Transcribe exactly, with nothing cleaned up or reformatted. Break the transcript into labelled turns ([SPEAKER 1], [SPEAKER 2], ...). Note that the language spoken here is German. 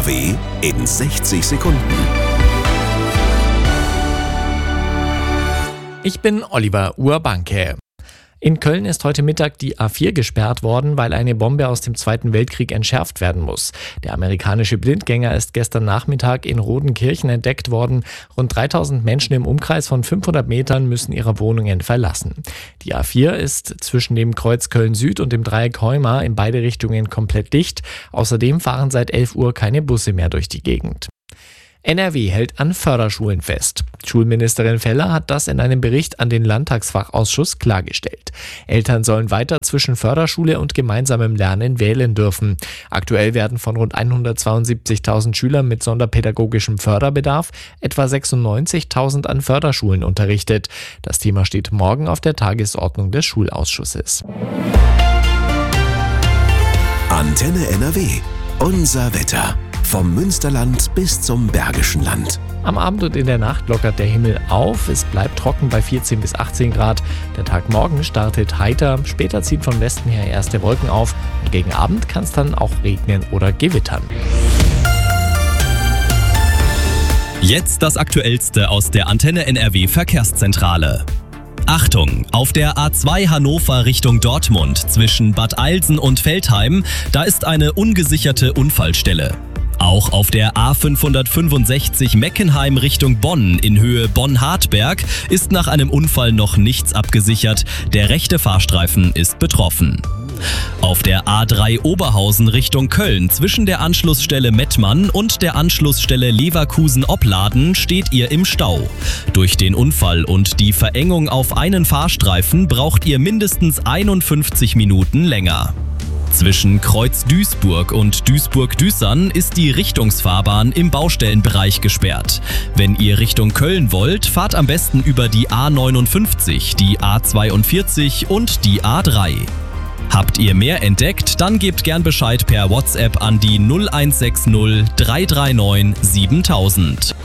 [SPEAKER 1] W in sechzig Sekunden.
[SPEAKER 2] Ich bin Oliver Urbanke. In Köln ist heute Mittag die A vier gesperrt worden, weil eine Bombe aus dem Zweiten Weltkrieg entschärft werden muss. Der amerikanische Blindgänger ist gestern Nachmittag in Rodenkirchen entdeckt worden. Rund dreitausend Menschen im Umkreis von fünfhundert Metern müssen ihre Wohnungen verlassen. Die A vier ist zwischen dem Kreuz Köln Süd und dem Dreieck Heuma in beide Richtungen komplett dicht. Außerdem fahren seit elf Uhr keine Busse mehr durch die Gegend. N R W hält an Förderschulen fest. Schulministerin Feller hat das in einem Bericht an den Landtagsfachausschuss klargestellt. Eltern sollen weiter zwischen Förderschule und gemeinsamem Lernen wählen dürfen. Aktuell werden von rund hundertzweiundsiebzigtausend Schülern mit sonderpädagogischem Förderbedarf etwa sechsundneunzigtausend an Förderschulen unterrichtet. Das Thema steht morgen auf der Tagesordnung des Schulausschusses.
[SPEAKER 1] Antenne N R W. Unser Wetter. Vom Münsterland bis zum Bergischen Land.
[SPEAKER 2] Am Abend und in der Nacht lockert der Himmel auf. Es bleibt trocken bei vierzehn bis achtzehn Grad. Der Tag morgen startet heiter. Später ziehen von Westen her erste Wolken auf. Und gegen Abend kann es dann auch regnen oder gewittern.
[SPEAKER 3] Jetzt das Aktuellste aus der Antenne N R W Verkehrszentrale. Achtung, auf der A zwei Hannover Richtung Dortmund zwischen Bad Eilsen und Veltheim, da ist eine ungesicherte Unfallstelle. Auch auf der A fünfhundertfünfundsechzig Meckenheim Richtung Bonn in Höhe Bonn-Hartberg ist nach einem Unfall noch nichts abgesichert. Der rechte Fahrstreifen ist betroffen. Auf der A drei Oberhausen Richtung Köln zwischen der Anschlussstelle Mettmann und der Anschlussstelle Leverkusen-Opladen steht ihr im Stau. Durch den Unfall und die Verengung auf einen Fahrstreifen braucht ihr mindestens einundfünfzig Minuten länger. Zwischen Kreuz Duisburg und Duisburg-Düssern ist die Richtungsfahrbahn im Baustellenbereich gesperrt. Wenn ihr Richtung Köln wollt, fahrt am besten über die A neunundfünfzig, die A zweiundvierzig und die A drei. Habt ihr mehr entdeckt, dann gebt gern Bescheid per WhatsApp an die null eins sechs null drei drei neun siebentausend.